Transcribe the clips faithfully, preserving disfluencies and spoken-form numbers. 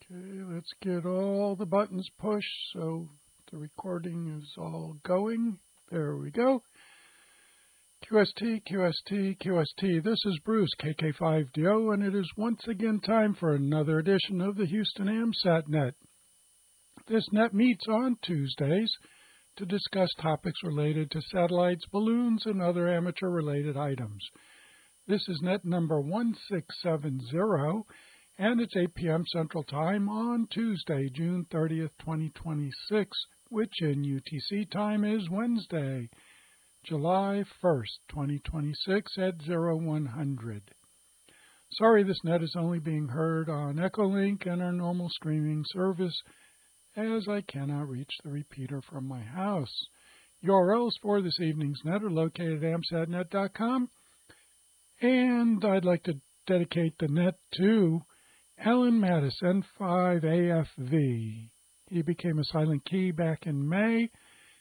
Okay, let's get all the buttons pushed so the recording is all going. There we go. Q S T, Q S T, Q S T. This is Bruce, K K five D O, and it is once again time for another edition of the Houston AMSAT Net. This net meets on Tuesdays to discuss topics related to satellites, balloons, and other amateur-related items. This is net number one six seven zero, and it's eight p m Central Time on Tuesday, June thirtieth, twenty twenty-six, which in U T C time is Wednesday, July first, twenty twenty-six at oh one hundred. Sorry, this net is only being heard on Echolink and our normal streaming service, as I cannot reach the repeater from my house. U R Ls for this evening's net are located at amsat net dot com, and I'd like to dedicate the net to Alan Mattis, N five A F V. He became a silent key back in May,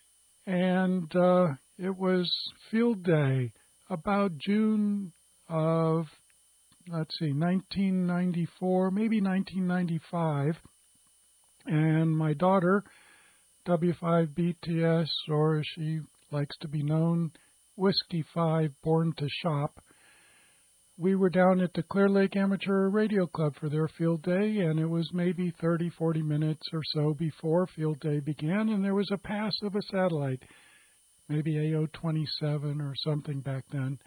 and uh, it was field day about June of, let's see, nineteen ninety-four, maybe nineteen ninety-five. And my daughter, W five B T S, or as she likes to be known, Whiskey five, born to shop, we were down at the Clear Lake Amateur Radio Club for their field day, and it was maybe thirty, forty minutes or so before field day began, and there was a pass of a satellite, maybe A O twenty-seven or something back then.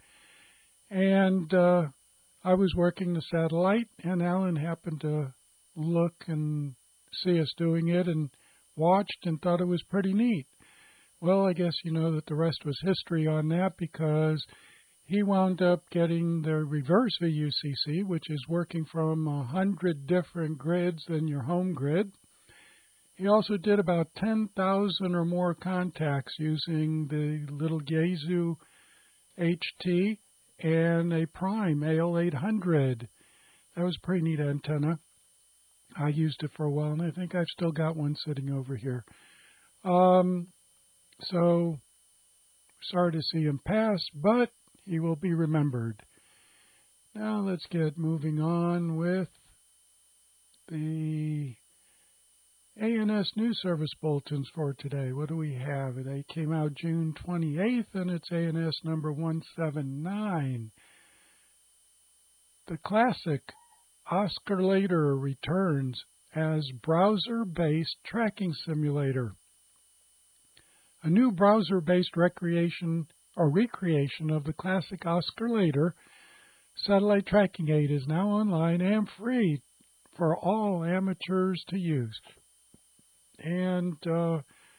And uh, I was working the satellite, and Alan happened to look and see us doing it and watched and thought it was pretty neat. Well, I guess you know that the rest was history on that, because he wound up getting the reverse V U C C, which is working from a hundred different grids than your home grid. He also did about ten thousand or more contacts using the little Yaesu H T and a Prime A L eight hundred. That was a pretty neat antenna. I used it for a while, and I think I've still got one sitting over here. Um, so, sorry to see him pass, but he will be remembered. Now let's get moving on with the A N S News Service bulletins for today. What do we have? They came out June twenty-eighth, and it's A N S number one seven nine. The classic Oscillator returns as browser-based tracking simulator. A new browser-based recreation or recreation of the classic Oscillator satellite tracking aid is now online and free for all amateurs to use. And uh,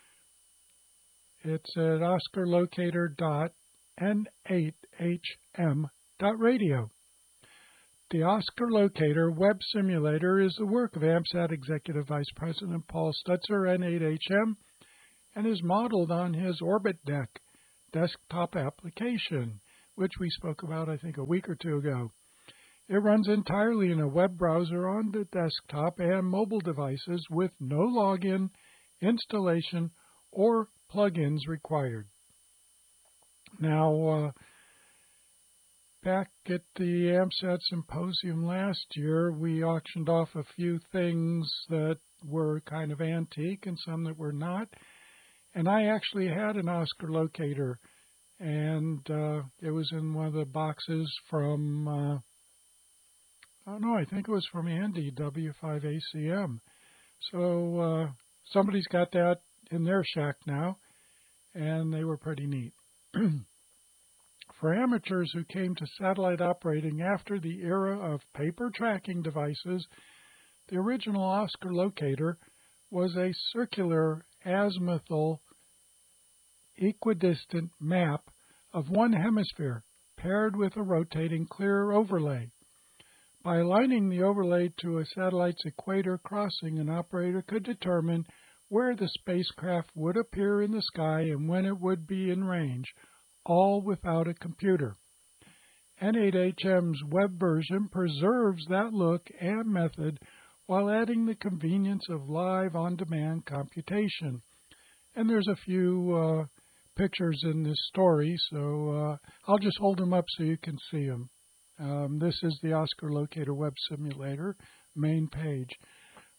it's at oscillator dot n eight h m dot radio. The Oscillator web simulator is the work of AMSAT Executive Vice President Paul Stutzer, N eight H M, and is modeled on his OrbitDeck desktop application, which we spoke about, I think, a week or two ago. It runs entirely in a web browser on the desktop and mobile devices with no login, installation, or plugins required. Now, uh, back at the AMSAT Symposium last year, we auctioned off a few things that were kind of antique and some that were not. And I actually had an Oscillator, and uh, it was in one of the boxes from, uh, oh no, I think it was from Andy, W five A C M. So uh, somebody's got that in their shack now, and they were pretty neat. For amateurs who came to satellite operating after the era of paper tracking devices, the original Oscillator was a circular azimuthal equidistant map of one hemisphere paired with a rotating clear overlay. By aligning the overlay to a satellite's equator crossing, an operator could determine where the spacecraft would appear in the sky and when it would be in range, all without a computer. N eight H M's web version preserves that look and method while adding the convenience of live on-demand computation. And there's a few uh, pictures in this story, so uh, I'll just hold them up so you can see them. Um, this is the Oscillator web simulator main page.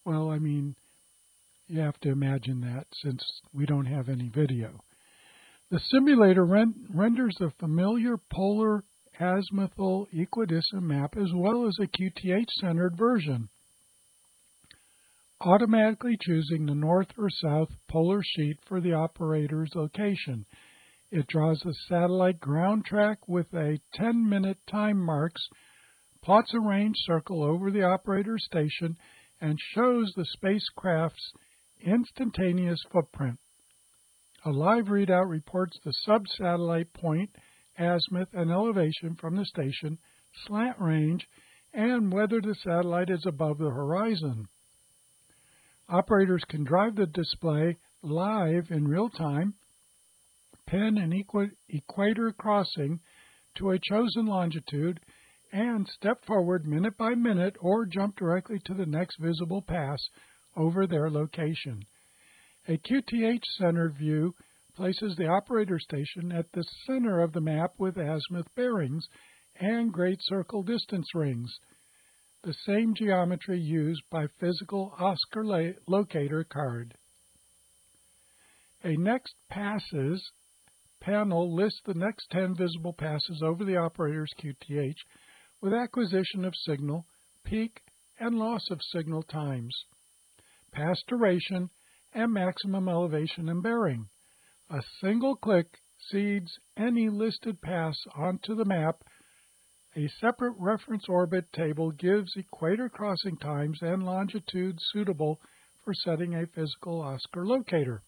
Well, I mean, you have to imagine that since we don't have any video. The simulator ren renders a familiar polar azimuthal equidistant map as well as a Q T H-centered version, automatically choosing the north or south polar sheet for the operator's location. It draws a satellite ground track with a ten minute time marks, plots a range circle over the operator's station, and shows the spacecraft's instantaneous footprint. A live readout reports the sub-satellite point, azimuth, and elevation from the station, slant range, and whether the satellite is above the horizon. Operators can drive the display live in real time, pin an equ equator crossing to a chosen longitude, and step forward minute by minute or jump directly to the next visible pass over their location. A Q T H-centered view places the operator station at the center of the map with azimuth bearings and great circle distance rings, the same geometry used by physical Oscar locator card. A next passes panel lists the next ten visible passes over the operator's Q T H with acquisition of signal, peak, and loss of signal times, pass duration, and maximum elevation and bearing. A single click seeds any listed pass onto the map. A separate reference orbit table gives equator crossing times and longitudes suitable for setting a physical Oscar locator.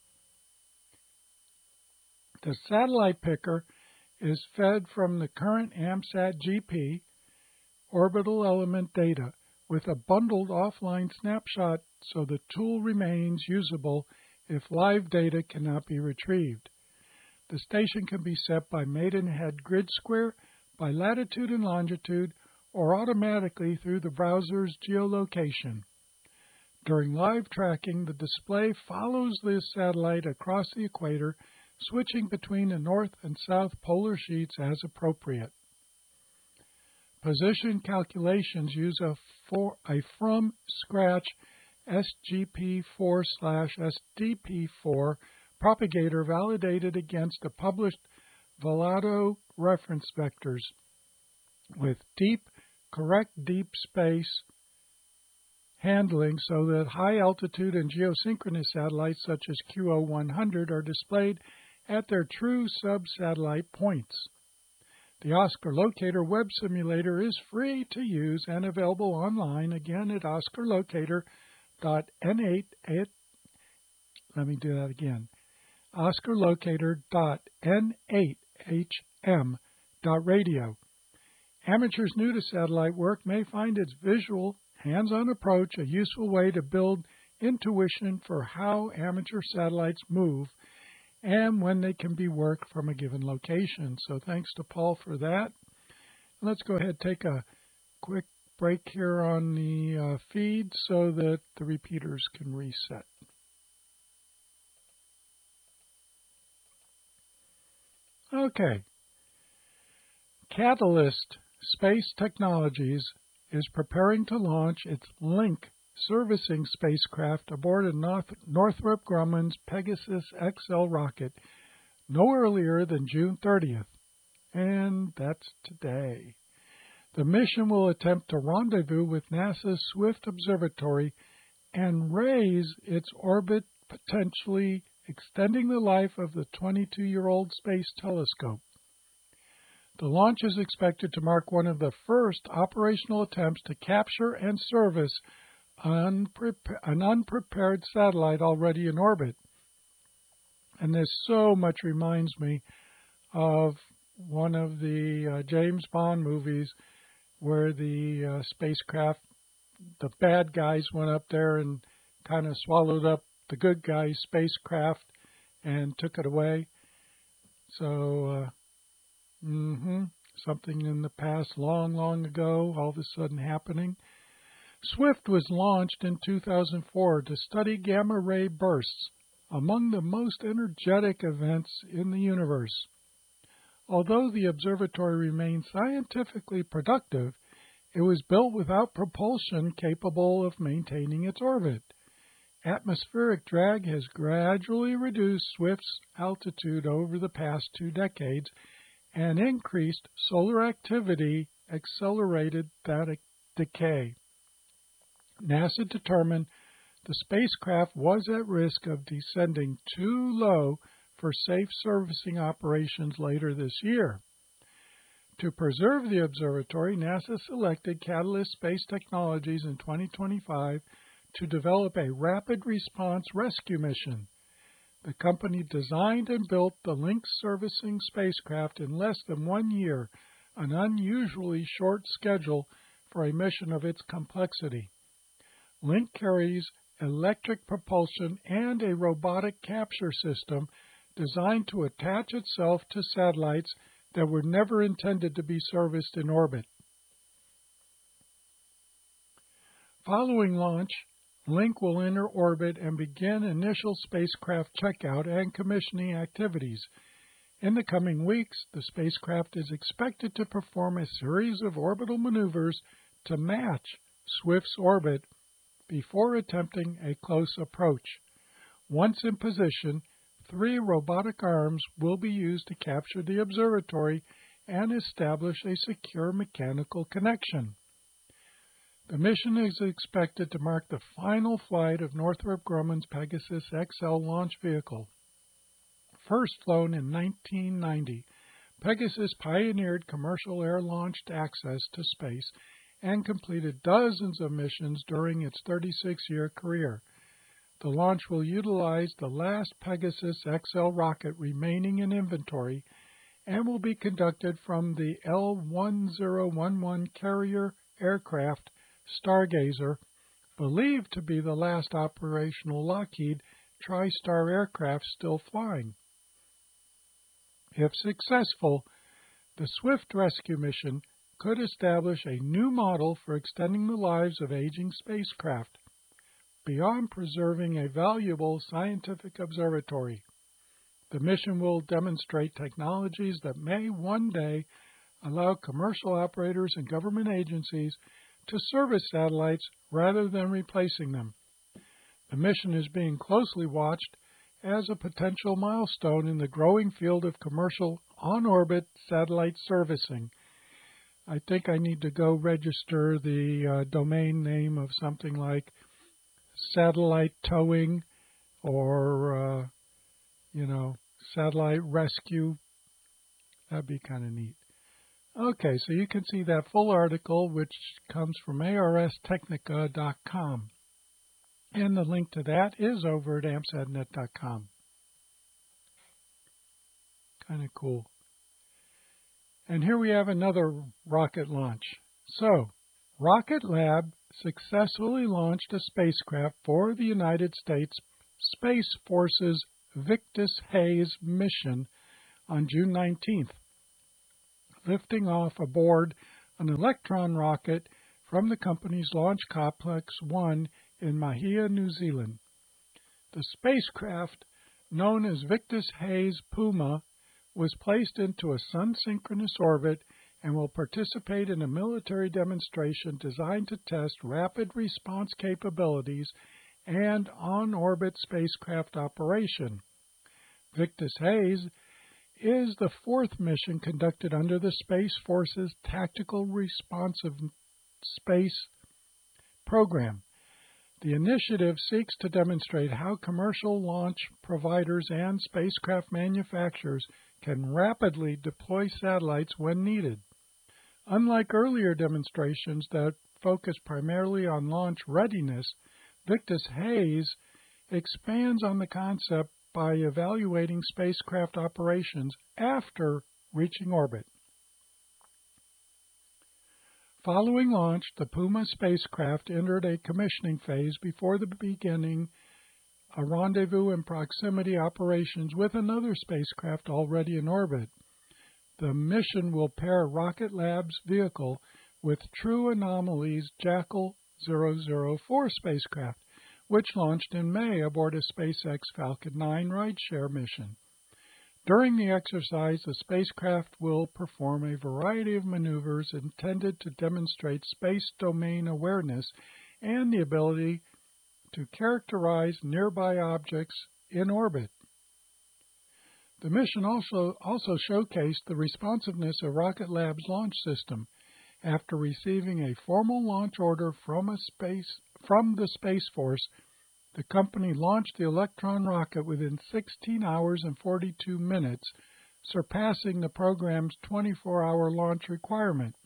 The satellite picker is fed from the current AMSAT G P orbital element data with a bundled offline snapshot so the tool remains usable if live data cannot be retrieved. The station can be set by Maidenhead grid square, by latitude and longitude, or automatically through the browser's geolocation. During live tracking, the display follows the satellite across the equator, switching between the north and south polar sheets as appropriate. Position calculations use a, for, a from-scratch S G P four slash S D P four propagator validated against the published Volado reference vectors with deep, correct deep space handling so that high altitude and geosynchronous satellites such as Q O one hundred are displayed at their true sub-satellite points. The Oscar Locator web simulator is free to use and available online, again at oscar locator dot n eight. Let me do that again. oscar locator dot n eight h m dot radio. Amateurs new to satellite work may find its visual, hands-on approach a useful way to build intuition for how amateur satellites move and when they can be worked from a given location. So thanks to Paul for that. Let's go ahead and take a quick break here on the uh, feed so that the repeaters can reset. Okay. Catalyst Space Technologies is preparing to launch its Link servicing spacecraft aboard a North, Northrop Grumman's Pegasus X L rocket no earlier than June thirtieth, and that's today. The mission will attempt to rendezvous with NASA's Swift Observatory and raise its orbit, potentially extending the life of the twenty-two-year-old space telescope. The launch is expected to mark one of the first operational attempts to capture and service Unprepa- an unprepared satellite already in orbit. And this so much reminds me of one of the uh, James Bond movies where the uh, spacecraft, the bad guys went up there and kind of swallowed up the good guy's spacecraft and took it away. So, uh, mm-hmm, something in the past long, long ago, all of a sudden happening. Swift was launched in two thousand four to study gamma ray bursts, among the most energetic events in the universe. Although the observatory remains scientifically productive, It was built without propulsion capable of maintaining its orbit. Atmospheric drag has gradually reduced Swift's altitude over the past two decades, and increased solar activity accelerated that decay. NASA determined the spacecraft was at risk of descending too low for safe servicing operations later this year. To preserve the observatory, NASA selected Catalyst Space Technologies in twenty twenty-five to develop a rapid response rescue mission. The company designed and built the Lynx servicing spacecraft in less than one year, an unusually short schedule for a mission of its complexity. Lynx carries electric propulsion and a robotic capture system designed to attach itself to satellites that were never intended to be serviced in orbit. Following launch, Lynx will enter orbit and begin initial spacecraft checkout and commissioning activities. In the coming weeks, the spacecraft is expected to perform a series of orbital maneuvers to match Swift's orbit before attempting a close approach. Once in position, three robotic arms will be used to capture the observatory and establish a secure mechanical connection. The mission is expected to mark the final flight of Northrop Grumman's Pegasus X L launch vehicle. First flown in nineteen ninety, Pegasus pioneered commercial air-launched access to space and completed dozens of missions during its thirty-six-year career. The launch will utilize the last Pegasus X L rocket remaining in inventory and will be conducted from the L one zero one one carrier aircraft Stargazer, believed to be the last operational Lockheed TriStar aircraft still flying. If successful, the Swift rescue mission could establish a new model for extending the lives of aging spacecraft, beyond preserving a valuable scientific observatory. The mission will demonstrate technologies that may one day allow commercial operators and government agencies to service satellites rather than replacing them. The mission is being closely watched as a potential milestone in the growing field of commercial on-orbit satellite servicing. I think I need to go register the uh, domain name of something like satellite towing or, uh, you know, satellite rescue. That'd be kind of neat. Okay, so you can see that full article, which comes from A R S technica dot com. And the link to that is over at amsadnet dot com. Kind of cool. And here we have another rocket launch. So, Rocket Lab successfully launched a spacecraft for the United States Space Force's Victus Haze mission on June nineteenth. Lifting off aboard an Electron rocket from the company's Launch Complex one in Mahia, New Zealand. The spacecraft, known as Victus Haze Puma, was placed into a sun-synchronous orbit and will participate in a military demonstration designed to test rapid response capabilities and on-orbit spacecraft operation. Victus Haze is the fourth mission conducted under the Space Force's Tactical Responsive Space program. The initiative seeks to demonstrate how commercial launch providers and spacecraft manufacturers can rapidly deploy satellites when needed. Unlike earlier demonstrations that focus primarily on launch readiness, Victus Haze expands on the concept by evaluating spacecraft operations after reaching orbit. Following launch, the Puma spacecraft entered a commissioning phase before the beginning a rendezvous and proximity operations with another spacecraft already in orbit. The mission will pair Rocket Lab's vehicle with True Anomalies' Jackal zero zero four spacecraft, which launched in May aboard a SpaceX Falcon nine rideshare mission. During the exercise, the spacecraft will perform a variety of maneuvers intended to demonstrate space domain awareness and the ability to characterize nearby objects in orbit. The mission also, also showcased the responsiveness of Rocket Lab's launch system. After receiving a formal launch order from, a space, from the Space Force, the company launched the Electron rocket within sixteen hours and forty-two minutes, surpassing the program's twenty-four hour launch requirement.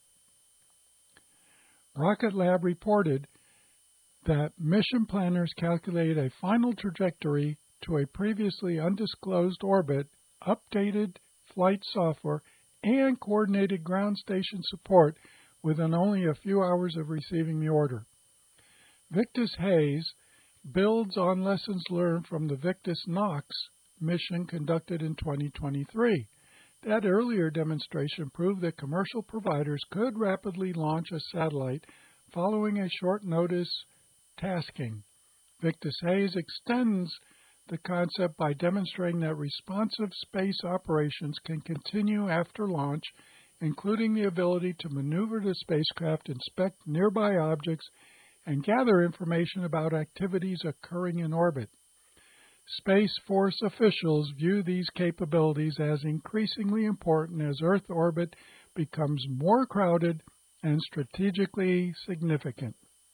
Rocket Lab reported that mission planners calculated a final trajectory to a previously undisclosed orbit, updated flight software, and coordinated ground station support within only a few hours of receiving the order. Victus Haze builds on lessons learned from the Victus Nox mission conducted in twenty twenty-three. That earlier demonstration proved that commercial providers could rapidly launch a satellite following a short notice tasking. Victus Haze extends the concept by demonstrating that responsive space operations can continue after launch, including the ability to maneuver the spacecraft, inspect nearby objects, and gather information about activities occurring in orbit. Space Force officials view these capabilities as increasingly important as Earth orbit becomes more crowded and strategically significant.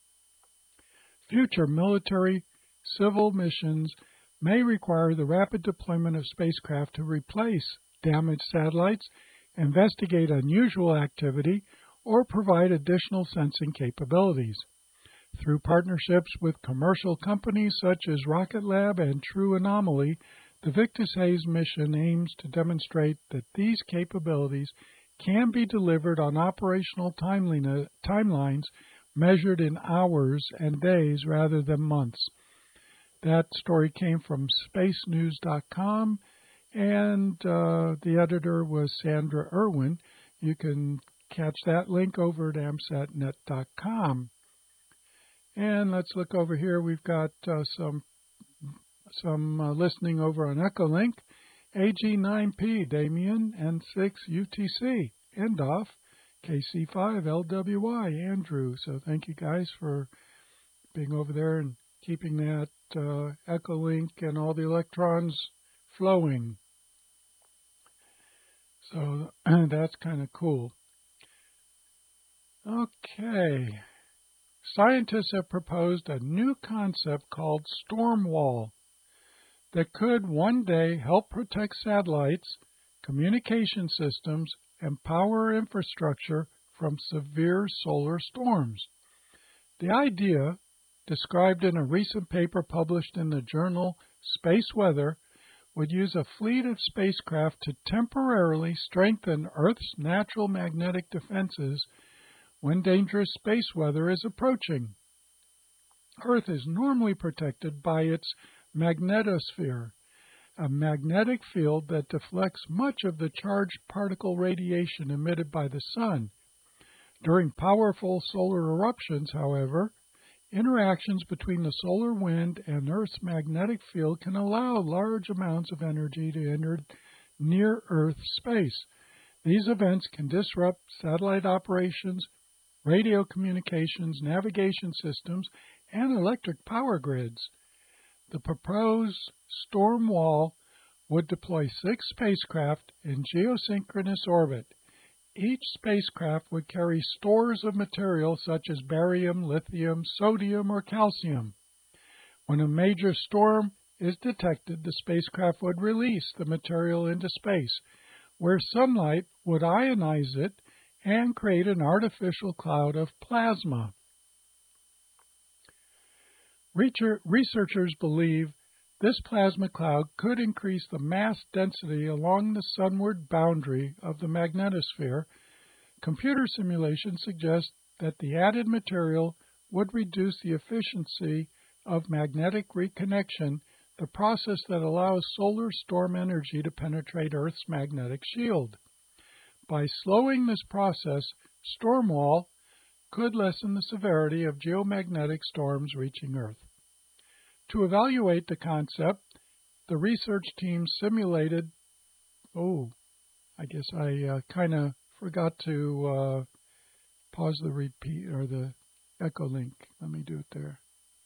Future military, civil missions may require the rapid deployment of spacecraft to replace damaged satellites, investigate unusual activity, or provide additional sensing capabilities. Through partnerships with commercial companies such as Rocket Lab and True Anomaly, the Victus Haze mission aims to demonstrate that these capabilities can be delivered on operational timelines measured in hours and days rather than months. That story came from space news dot com, and uh, the editor was Sandra Irwin. You can catch that link over at amsat net dot com. And let's look over here. We've got uh, some some uh, listening over on Echolink. A G nine P, Damien, N six U T C, Endoff, K C five L W Y, Andrew. So thank you guys for being over there and keeping that uh, Echolink and all the electrons flowing. So that's kind of cool. Okay. Scientists have proposed a new concept called storm wall that could one day help protect satellites, communication systems, and power infrastructure from severe solar storms. The idea, described in a recent paper published in the journal Space Weather, would use a fleet of spacecraft to temporarily strengthen Earth's natural magnetic defenses when dangerous space weather is approaching. Earth is normally protected by its magnetosphere, a magnetic field that deflects much of the charged particle radiation emitted by the sun. During powerful solar eruptions, however, interactions between the solar wind and Earth's magnetic field can allow large amounts of energy to enter near-Earth space. These events can disrupt satellite operations, radio communications, navigation systems, and electric power grids. The proposed storm wall would deploy six spacecraft in geosynchronous orbit. Each spacecraft would carry stores of material such as barium, lithium, sodium, or calcium. When a major storm is detected, the spacecraft would release the material into space, where sunlight would ionize it and create an artificial cloud of plasma. Researchers believe this plasma cloud could increase the mass density along the sunward boundary of the magnetosphere. Computer simulations suggest that the added material would reduce the efficiency of magnetic reconnection, the process that allows solar storm energy to penetrate Earth's magnetic shield. By slowing this process, storm wall could lessen the severity of geomagnetic storms reaching Earth. To evaluate the concept, the research team simulated Oh, I guess I uh, kind of forgot to uh, pause the repeat or the echo link. Let me do it there.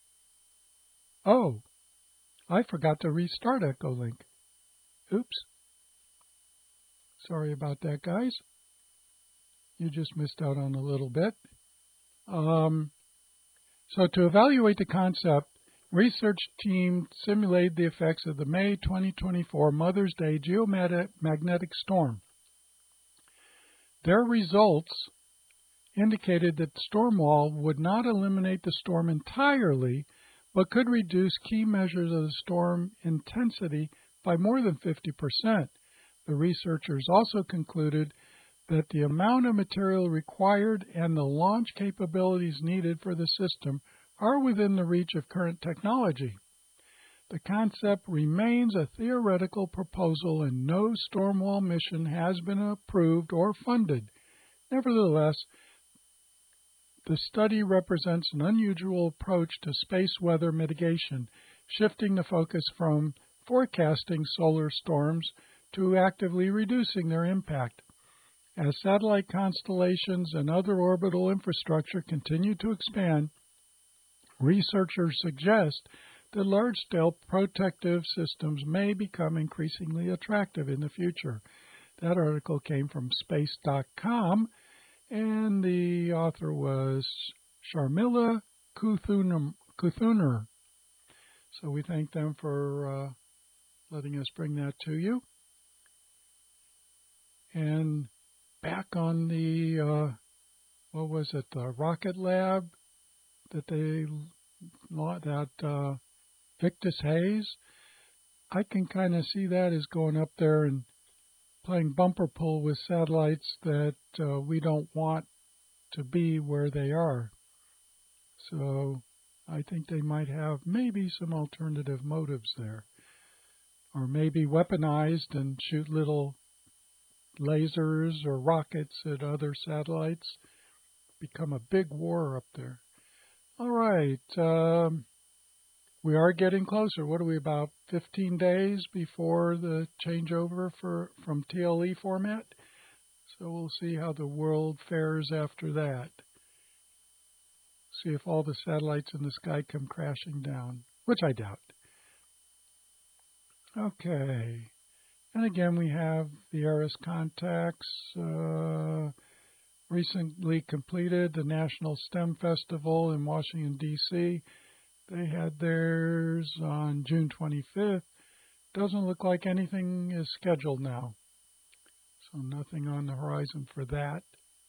Oh, I forgot to restart echo link. Oops. Sorry about that, guys. You just missed out on a little bit. Um, so to evaluate the concept, research team simulated the effects of the May twenty twenty-four Mother's Day geomagnetic storm. Their results indicated that the storm wall would not eliminate the storm entirely, but could reduce key measures of the storm intensity by more than fifty percent. The researchers also concluded that the amount of material required and the launch capabilities needed for the system are within the reach of current technology. The concept remains a theoretical proposal and no storm wall mission has been approved or funded. Nevertheless, the study represents an unusual approach to space weather mitigation, shifting the focus from forecasting solar storms to actively reducing their impact. As satellite constellations and other orbital infrastructure continue to expand, researchers suggest that large-scale protective systems may become increasingly attractive in the future. That article came from space dot com, and the author was Sharmila Kuthuner. So we thank them for uh, letting us bring that to you. And back on the, uh, what was it, the Rocket Lab that they, that uh, Victus Haze, I can kind of see that as going up there and playing bumper pull with satellites that uh, we don't want to be where they are. So I think they might have maybe some alternative motives there. Or maybe weaponized and shoot little lasers or rockets at other satellites. Become a big war up there. All right. Um, we are getting closer. What are we, about fifteen days before the changeover for from T L E format? So we'll see how the world fares after that. See if all the satellites in the sky come crashing down, which I doubt. Okay. And again, we have the ARISS contacts. Uh, recently completed the National STEM Festival in Washington, D C They had theirs on June twenty-fifth. Doesn't look like anything is scheduled now. So nothing on the horizon for that.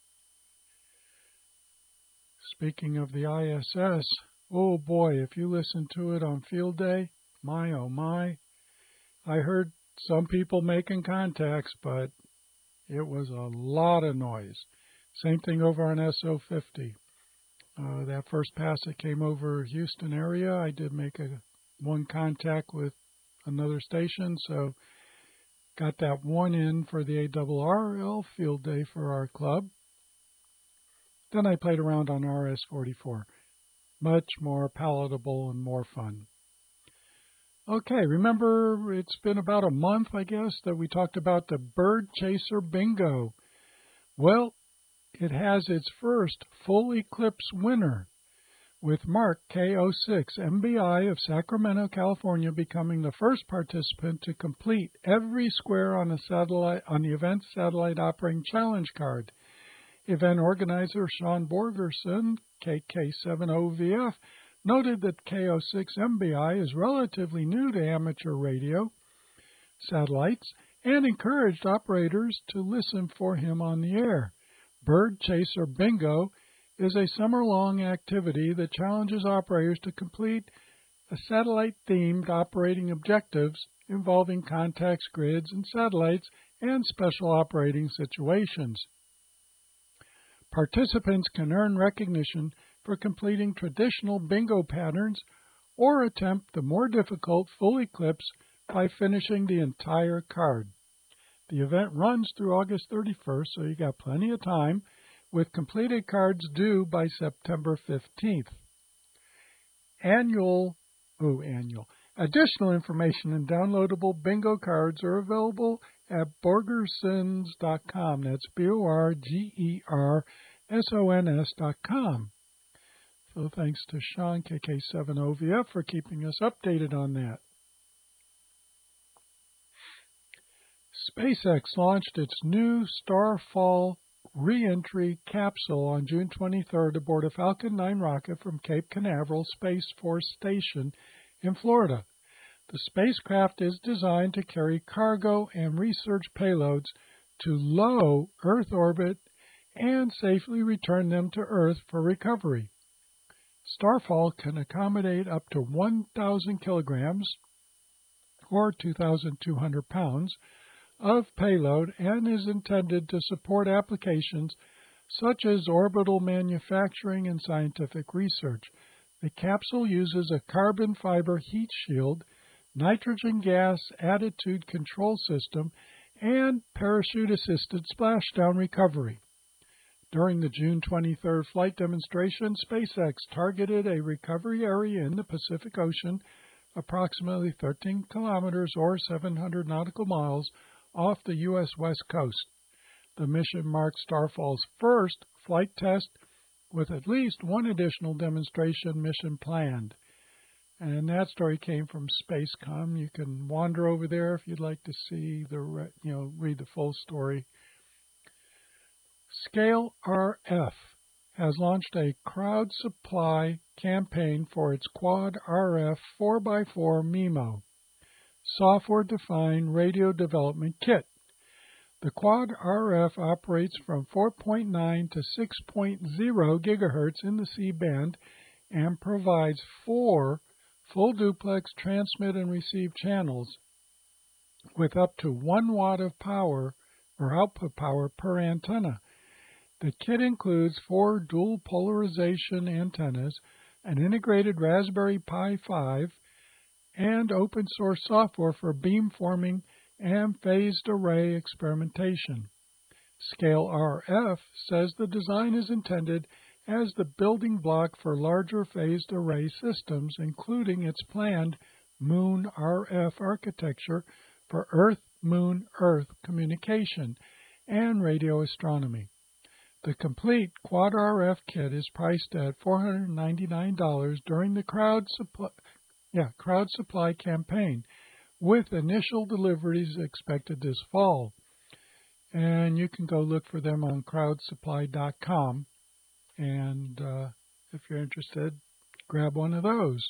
Speaking of the I S S, oh boy, if you listen to it on field day, my oh my. I heard some people making contacts, but it was a lot of noise. Same thing over on S O fifty. Uh, that first pass that came over Houston area, I did make a one contact with another station, so got that one in for the A R R L field day for our club. Then I played around on R S forty-four. Much more palatable and more fun. Okay, remember it's been about a month, I guess, that we talked about the Bird Chaser Bingo. Well, it has its first full eclipse winner, with Mark K oh six M B I of Sacramento, California, becoming the first participant to complete every square on the satellite on the event's satellite operating challenge card. Event organizer Sean Borgerson, K K seven O V F, noted that K oh six M B I is relatively new to amateur radio satellites and encouraged operators to listen for him on the air. Bird Chaser Bingo is a summer-long activity that challenges operators to complete a satellite-themed operating objectives involving contacts, grids, and satellites and special operating situations. Participants can earn recognition for completing traditional bingo patterns or attempt the more difficult full eclipse by finishing the entire card. The event runs through August thirty-first, so you got plenty of time, with completed cards due by September fifteenth. Annual, oh, annual. Additional information and downloadable bingo cards are available at borgersons dot com. That's B O R G E R S O N S dot com. So thanks to Sean, K K seven O V F, for keeping us updated on that. SpaceX launched its new Starfall re-entry capsule on June twenty-third aboard a Falcon nine rocket from Cape Canaveral Space Force Station in Florida. The spacecraft is designed to carry cargo and research payloads to low Earth orbit and safely return them to Earth for recovery. Starfall can accommodate up to one thousand kilograms, or two thousand two hundred pounds, of payload and is intended to support applications such as orbital manufacturing and scientific research. The capsule uses a carbon fiber heat shield, nitrogen gas attitude control system, and parachute-assisted splashdown recovery. During the June twenty-third flight demonstration, SpaceX targeted a recovery area in the Pacific Ocean, approximately thirteen kilometers or seven hundred nautical miles off the U S West Coast. The mission marked Starfall's first flight test, with at least one additional demonstration mission planned. And that story came from Spacecom. You can wander over there if you'd like to see the, you know, read the full story. Scale R F has launched a crowd supply campaign for its Quad R F four by four MIMO software-defined radio development kit. The Quad R F operates from four point nine to six point zero gigahertz in the C-band and provides four full duplex transmit and receive channels with up to one watt of power or output power per antenna. The kit includes four dual polarization antennas, an integrated Raspberry Pi five, and open source software for beamforming and phased array experimentation. Scale R F says the design is intended as the building block for larger phased array systems, including its planned Moon R F architecture for Earth-Moon-Earth communication and radio astronomy. The complete Quad R F kit is priced at four hundred ninety-nine dollars during the crowd supply, yeah, crowd supply campaign, with initial deliveries expected this fall. And you can go look for them on crowd supply dot com. And uh, if you're interested, grab one of those.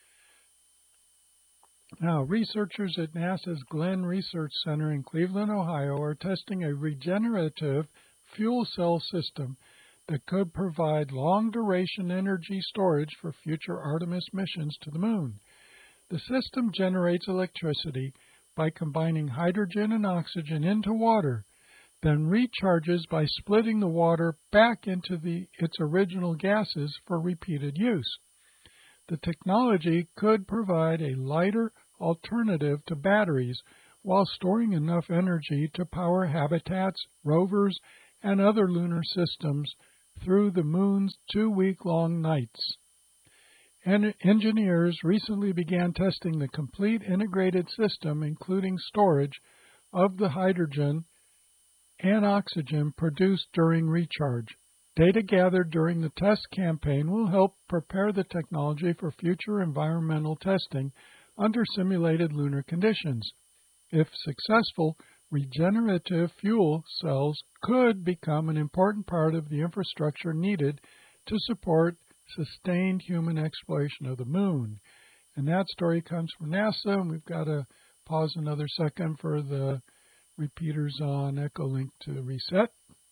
Now, researchers at NASA's Glenn Research Center in Cleveland, Ohio, are testing a regenerative fuel cell system that could provide long-duration energy storage for future Artemis missions to the moon. The system generates electricity by combining hydrogen and oxygen into water, then recharges by splitting the water back into the, its original gases for repeated use. The technology could provide a lighter alternative to batteries while storing enough energy to power habitats, rovers, and other lunar systems through the moon's two-week-long nights. En- engineers recently began testing the complete integrated system, including storage of the hydrogen and oxygen produced during recharge. Data gathered during the test campaign will help prepare the technology for future environmental testing under simulated lunar conditions. If successful, regenerative fuel cells could become an important part of the infrastructure needed to support sustained human exploration of the moon. And that story comes from NASA, and we've got to pause another second for the repeaters on Echolink to reset.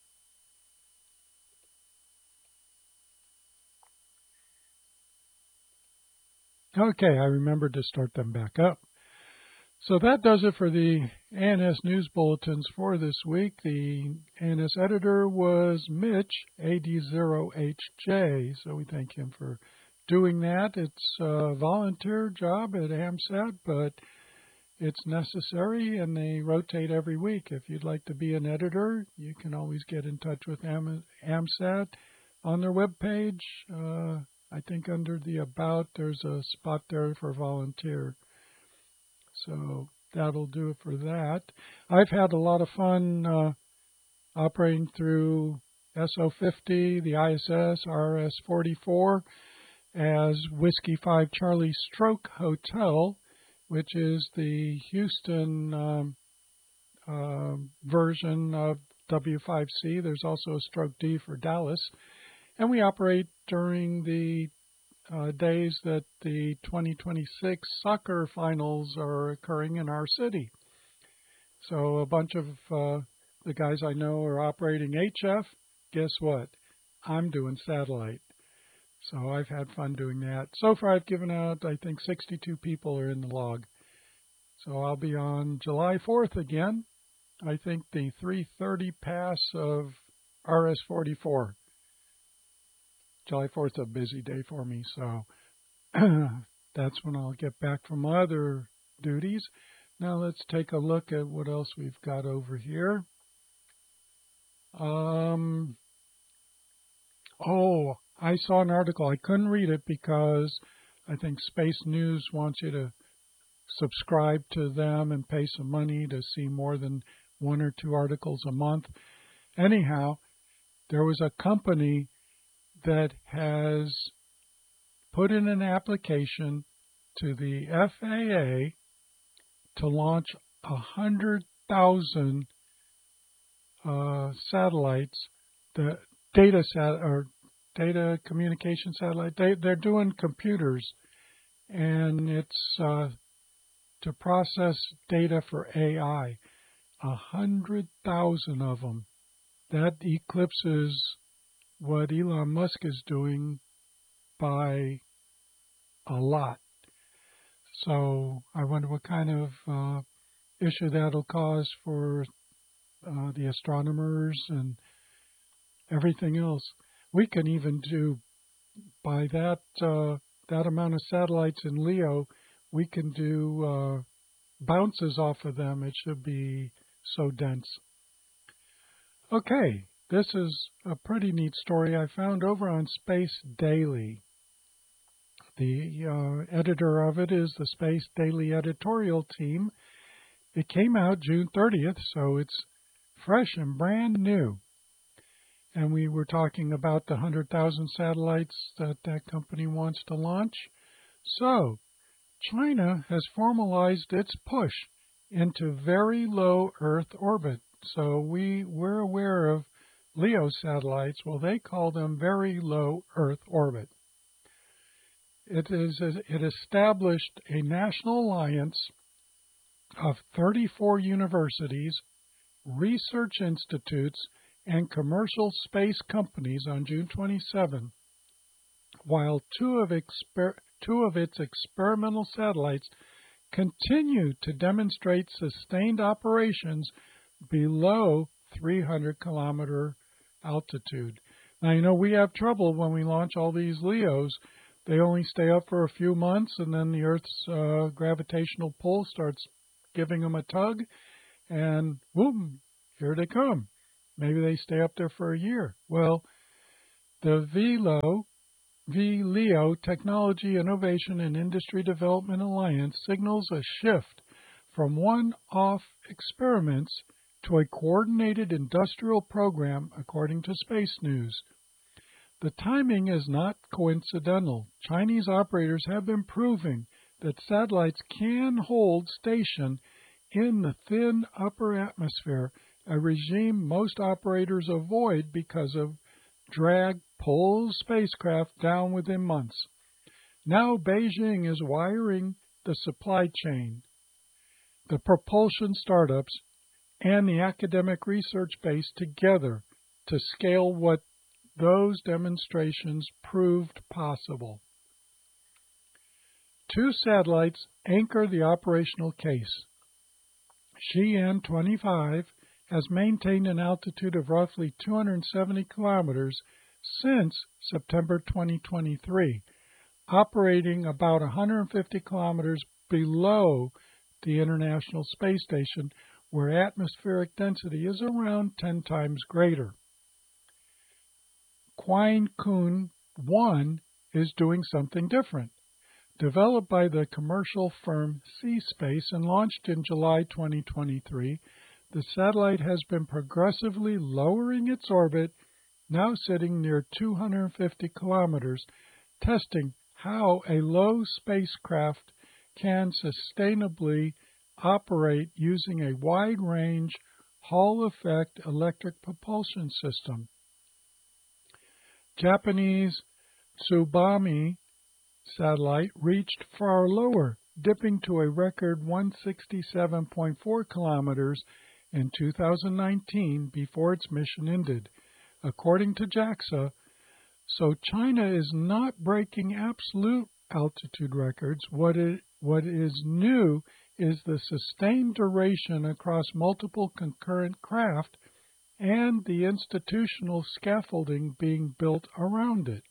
Okay, I remembered to start them back up. So that does it for the A N S News Bulletins for this week. The A N S editor was Mitch, A D zero H J, so we thank him for doing that. It's a volunteer job at AMSAT, but it's necessary, and they rotate every week. If you'd like to be an editor, you can always get in touch with Am- AMSAT on their webpage. Uh, I think under the About, there's a spot there for volunteer. So that'll do it for that. I've had a lot of fun uh, operating through S O fifty, the I S S, R S forty-four as Whiskey five Charlie Stroke Hotel, which is the Houston um, uh, version of W five C. There's also a Stroke D for Dallas. And we operate during the uh, days that the twenty twenty-six soccer finals are occurring in our city. So a bunch of uh, the guys I know are operating H F. Guess what? I'm doing satellite. So I've had fun doing that. So far I've given out, I think sixty-two people are in the log. So I'll be on July fourth again. I think the three thirty pass of R S forty-four. July fourth is a busy day for me, so that's when I'll get back from my other duties. Now let's take a look at what else we've got over here. Um, oh, I saw an article. I couldn't read it because I think Space News wants you to subscribe to them and pay some money to see more than one or two articles a month. Anyhow, there was a company that has put in an application to the F A A to launch one hundred thousand uh, satellites, the data sat or data communication satellite. They, they're doing computers, and it's uh, to process data for A I. one hundred thousand of them. That eclipses what Elon Musk is doing by a lot. So I wonder what kind of uh, issue that'll cause for uh, the astronomers and everything else. We can even do, by that uh, that amount of satellites in LEO, we can do uh, bounces off of them. It should be so dense. Okay, this is a pretty neat story I found over on Space Daily. The uh, editor of it is the Space Daily editorial team. It came out June thirtieth, so it's fresh and brand new. And we were talking about the one hundred thousand satellites that that company wants to launch. So, China has formalized its push into very low Earth orbit. So we, we're aware of LEO satellites. Well, they call them very low Earth orbit. It is it established a national alliance of thirty-four universities, research institutes, and commercial space companies on June twenty-seventh, while two of, exper two of its experimental satellites continue to demonstrate sustained operations below three hundred kilometer altitude. Now, you know, we have trouble when we launch all these LEOs. They only stay up for a few months, and then the Earth's uh, gravitational pull starts giving them a tug, and boom, here they come. Maybe they stay up there for a year. Well, the VLEO, VLEO Technology Innovation and Industry Development Alliance signals a shift from one-off experiments to a coordinated industrial program, according to Space News. The timing is not coincidental. Chinese operators have been proving that satellites can hold station in the thin upper atmosphere, a regime most operators avoid because of drag pulls spacecraft down within months. Now Beijing is wiring the supply chain, the propulsion startups, and the academic research base together to scale what those demonstrations proved possible. Two satellites anchor the operational case. Xi'an twenty-five has maintained an altitude of roughly two hundred seventy kilometers since September twenty twenty-three, operating about one hundred fifty kilometers below the International Space Station, where atmospheric density is around ten times greater. Qian Kun one is doing something different. Developed by the commercial firm C-Space and launched in July twenty twenty-three, the satellite has been progressively lowering its orbit, now sitting near two hundred fifty kilometers, testing how a low spacecraft can sustainably operate using a wide-range Hall-effect electric propulsion system. Japanese Tsubame satellite reached far lower, dipping to a record one hundred sixty-seven point four kilometers in two thousand nineteen before its mission ended, according to JAXA. So China is not breaking absolute altitude records. What, it, what is new is the sustained duration across multiple concurrent craft and the institutional scaffolding being built around it.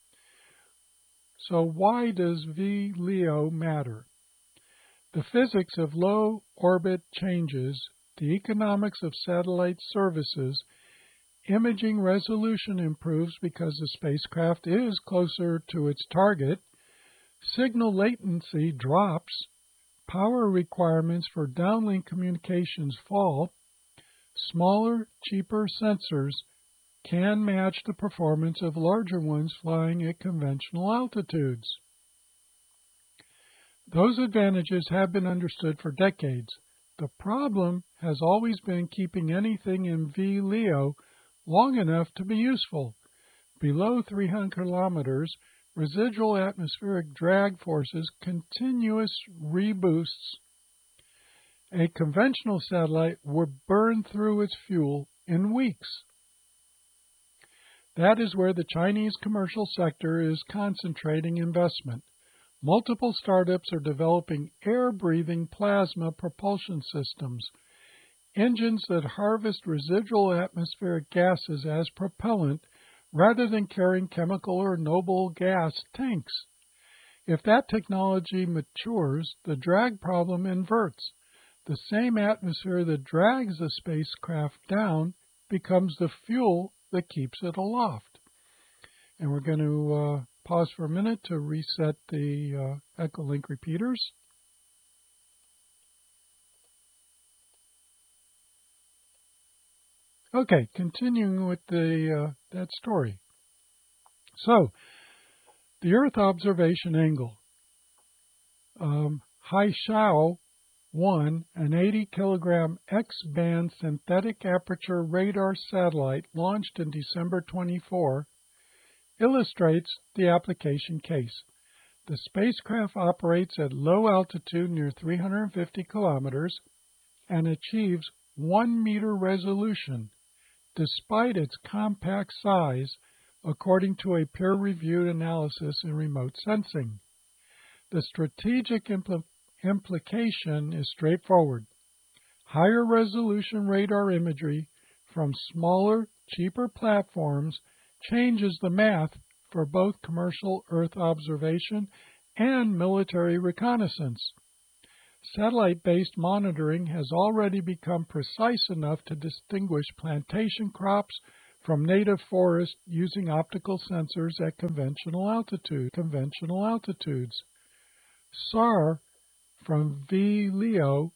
So why does V LEO matter? The physics of low orbit changes, the economics of satellite services, imaging resolution improves because the spacecraft is closer to its target, signal latency drops, power requirements for downlink communications fall, smaller, cheaper sensors can match the performance of larger ones flying at conventional altitudes. Those advantages have been understood for decades. The problem has always been keeping anything in V LEO long enough to be useful. Below three hundred kilometers, residual atmospheric drag forces continuous reboosts. A conventional satellite would burn through its fuel in weeks. That is where the Chinese commercial sector is concentrating investment. Multiple startups are developing air-breathing plasma propulsion systems, engines that harvest residual atmospheric gases as propellant rather than carrying chemical or noble gas tanks. If that technology matures, the drag problem inverts. The same atmosphere that drags the spacecraft down becomes the fuel that keeps it aloft. And we're going to uh, pause for a minute to reset the uh, Echolink repeaters. Okay, continuing with the uh, that story. So, the Earth observation angle. Um, Haishao one, an eighty kilogram X-band synthetic aperture radar satellite launched in December twenty-four, illustrates the application case. The spacecraft operates at low altitude near three hundred fifty kilometers and achieves one meter resolution, despite its compact size, according to a peer-reviewed analysis in remote sensing. The strategic impl implication is straightforward. Higher resolution radar imagery from smaller, cheaper platforms changes the math for both commercial Earth observation and military reconnaissance. Satellite-based monitoring has already become precise enough to distinguish plantation crops from native forest using optical sensors at conventional altitude, conventional altitudes. S A R from V LEO